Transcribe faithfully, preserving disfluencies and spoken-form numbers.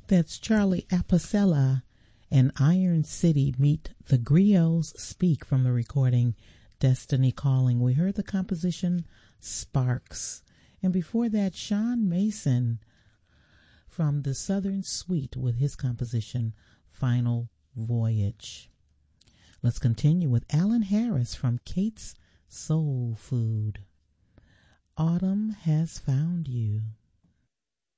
That's Charlie Apicella and Iron City meet the Griots Speak from the recording Destiny Calling. We heard the composition Sparks. And before that, Sean Mason from the Southern Suite with his composition Final Voyage. Let's continue with Alan Harris from Kate's Soul Food. Autumn Has Found You.